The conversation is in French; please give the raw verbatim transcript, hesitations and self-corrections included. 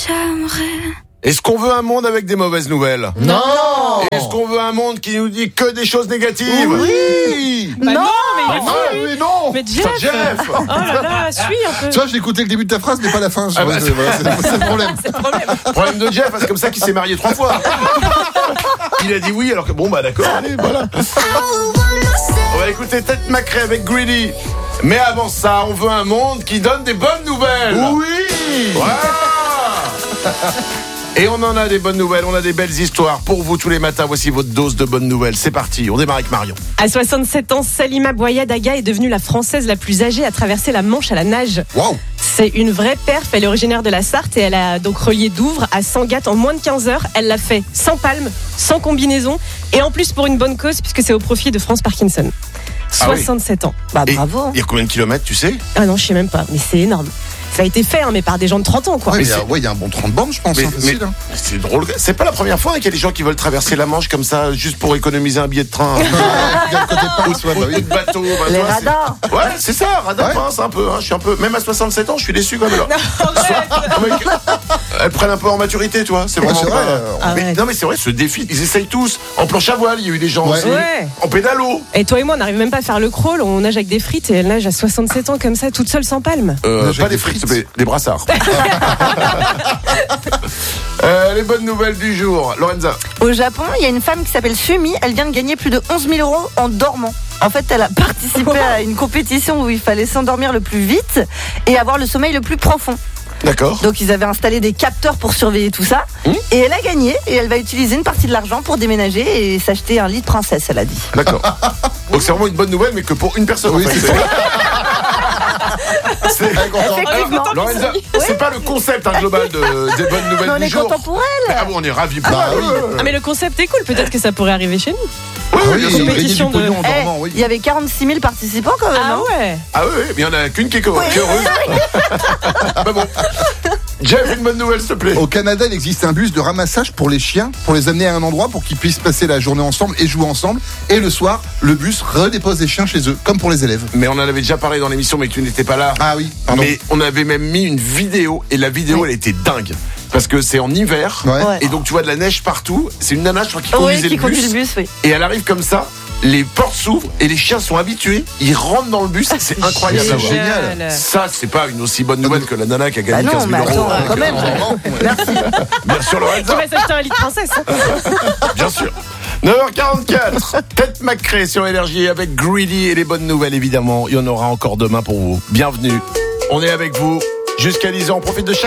j'aimerais. Est-ce qu'on veut un monde avec des mauvaises nouvelles ? Non. Est-ce qu'on veut un monde qui nous dit que des choses négatives ? Oui. Bah non, mais il est Ah, fou. mais non. Mais Jeff, Putain, Jeff. Oh là là, suis un peu. Tu vois, j'ai écouté le début de ta phrase, mais pas la fin. Je- Ah bah, c'est, voilà, c'est, c'est le problème. C'est le problème. Problème de Jeff, c'est comme ça qu'il s'est marié trois fois. Il a dit oui, alors que bon, bah d'accord, allez, voilà. On va écouter Ted McRae avec Greedy. Mais avant ça, on veut un monde qui donne des bonnes nouvelles. Oui. Voilà. Et on en a des bonnes nouvelles, on a des belles histoires pour vous tous les matins. Voici votre dose de bonnes nouvelles. C'est parti, on démarre avec Marion. À soixante-sept ans, Salima Boya-Daga est devenue la Française la plus âgée à traverser la Manche à la nage. Waouh. C'est une vraie perf, elle est originaire de la Sarthe et elle a donc relié Douvres à Sangatte en moins de quinze heures. Elle l'a fait sans palme, sans combinaison et en plus pour une bonne cause puisque c'est au profit de France Parkinson. Ah oui. soixante-sept ans. Bah Et bravo. il y a combien de kilomètres, tu sais ? Ah non, je sais même pas, mais c'est énorme. Ça a été fait, hein, mais par des gens de trente ans, quoi. Ouais, Mais il y a, c'est- ouais, il y a un bon trente bandes, je pense. Mais, hein, mais- facile, hein. c'est drôle. C'est pas la première fois hein, qu'il y a des gens qui veulent traverser la Manche comme ça, juste pour économiser un billet de train. Regarde côté pince, ouais, bah Ou oui. de bateau. Bah, Les tu vois, c'est- radars. Ouais, c'est ça, radar Ouais. pince un peu. Hein. Je suis un peu, même à soixante-sept ans, je suis déçu quand même. Alors. Arrête. Non, mais- Elles prennent un peu en maturité, tu vois. C'est Ouais, vraiment c'est pas. vrai, euh, mais, Arrête. non, mais c'est vrai, ce défi, ils essayent tous. En planche à voile, il y a eu des gens Ouais. aussi. Ouais. En pédalo. Et toi et moi, on n'arrive même pas à faire le crawl, on nage avec des frites et elle nage à soixante-sept ans comme ça, toute seule sans palme. Euh, Nage pas avec des des frites, frites. mais des brassards. euh, les bonnes nouvelles du jour. Lorenza. Au Japon, il y a une femme qui s'appelle Sumi. Elle vient de gagner plus de onze mille euros en dormant. En fait, elle a participé à une compétition où il fallait s'endormir le plus vite et avoir le sommeil le plus profond. D'accord. Donc, ils avaient installé des capteurs pour surveiller tout ça. Mmh. Et elle a gagné. Et elle va utiliser une partie de l'argent pour déménager et s'acheter un lit de princesse, elle a dit. D'accord. Donc c'est vraiment une bonne nouvelle, mais que pour une personne. Oui, en fait. c'est C'est- C'est- Effectivement. Alors, Lorenza, c'est pas le concept hein, global de, des bonnes nouvelles Mais on du est jour. content pour elle. Ah bon, on est ravis pour Bah elle. oui. Ah mais le concept est cool, peut-être que ça pourrait arriver chez nous. Oui, Ah oui, bien oui, sûr. gagner du compétition de- pognon en Eh, dormant, oui. il y avait quarante-six mille participants quand même. Ah hein. ouais. Ah oui, oui, mais il n'y en a qu'une qui est qui est heureuse. Bah bon. Jeff, une bonne nouvelle, s'il te plaît. Au Canada, il existe un bus de ramassage pour les chiens, pour les amener à un endroit pour qu'ils puissent passer la journée ensemble et jouer ensemble. Et le soir, le bus redépose les chiens chez eux, comme pour les élèves. Mais on en avait déjà parlé dans l'émission, mais tu n'étais pas là. Ah oui, pardon. Mais on avait même mis une vidéo, et la vidéo, elle était dingue. Parce que c'est en hiver, Ouais. Ouais. et donc tu vois de la neige partout. C'est une nana, je crois, qui Oui, conduisait qui le conduit bus. le bus, oui. Et elle arrive comme ça, les portes s'ouvrent, et les chiens sont habitués. Ils rentrent dans le bus, c'est incroyable. c'est à voir. génial. Ça, c'est pas une aussi bonne nouvelle que la nana qui a Bah gagné non, quinze mais mille euros. attends, quand même. Merci. Bien sûr, Tu Lorenza. vas s'acheter un lit de princesse. Hein. Bien sûr. neuf heures quarante-quatre. Ted McRae sur Énergie avec Greedy et les bonnes nouvelles, évidemment. Il y en aura encore demain pour vous. Bienvenue. On est avec vous jusqu'à dix heures. On profite de chaque